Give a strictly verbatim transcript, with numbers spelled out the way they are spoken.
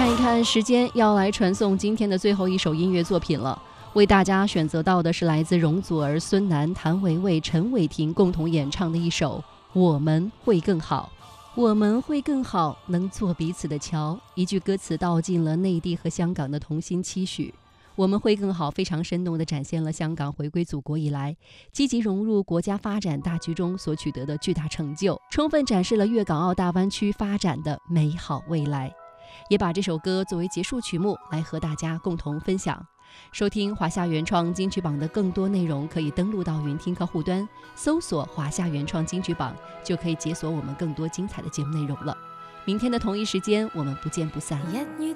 看一看时间，要来传送今天的最后一首音乐作品了。为大家选择到的是来自容祖儿、孙楠、谭维维、陈伟霆共同演唱的一首《我们会更好》。我们会更好，能做彼此的桥。一句歌词道尽了内地和香港的同心期许。我们会更好，非常生动地展现了香港回归祖国以来积极融入国家发展大局中所取得的巨大成就，充分展示了粤港澳大湾区发展的美好未来。也把这首歌作为结束曲目来和大家共同分享。收听华夏原创金曲榜的更多内容，可以登录到云听客户端，搜索华夏原创金曲榜，就可以解锁我们更多精彩的节目内容了。明天的同一时间，我们不见不散。